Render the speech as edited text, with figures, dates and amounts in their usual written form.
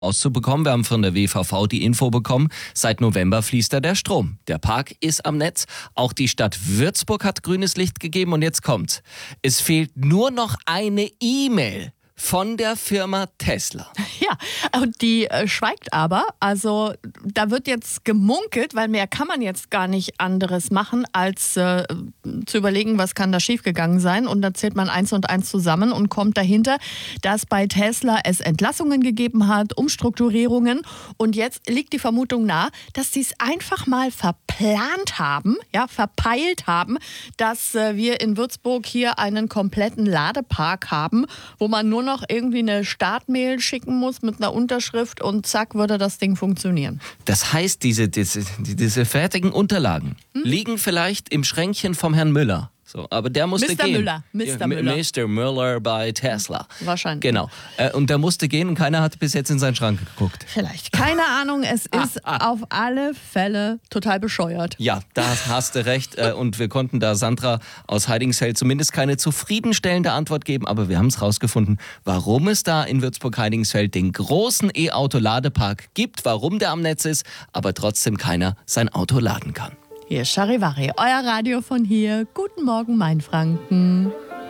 Auszubekommen. Wir haben von der WVV die Info bekommen, seit November fließt da der Strom. Der Park ist am Netz. Auch die Stadt Würzburg hat grünes Licht gegeben und jetzt kommt's. Es fehlt nur noch eine E-Mail von der Firma Tesla. Ja, und die schweigt aber. Also da wird jetzt gemunkelt, weil mehr kann man jetzt gar nicht anderes machen, als zu überlegen, was kann da schiefgegangen sein. Und da zählt man 1 und 1 zusammen und kommt dahinter, dass bei Tesla es Entlassungen gegeben hat, Umstrukturierungen. Und jetzt liegt die Vermutung nahe, dass sie es einfach mal verplant haben, ja, verpeilt haben, dass wir in Würzburg hier einen kompletten Ladepark haben, wo man nur noch irgendwie eine Startmail schicken muss mit einer Unterschrift und zack, würde das Ding funktionieren. Das heißt, diese fertigen Unterlagen liegen vielleicht im Schränkchen vom Herrn Müller. So, aber der musste gehen. Mr. Müller. Mr. Müller bei Tesla. Wahrscheinlich. Genau. Und der musste gehen und keiner hat bis jetzt in seinen Schrank geguckt. Vielleicht. Keine Ahnung. Es ist auf alle Fälle total bescheuert. Ja, da hast du recht. Und wir konnten da Sandra aus Heidingsfeld zumindest keine zufriedenstellende Antwort geben. Aber wir haben es rausgefunden, warum es da in Würzburg-Heidingsfeld den großen E-Auto-Ladepark gibt, warum der am Netz ist, aber trotzdem keiner sein Auto laden kann. Hier ist Charivari, euer Radio von hier. Guten Morgen, Mainfranken.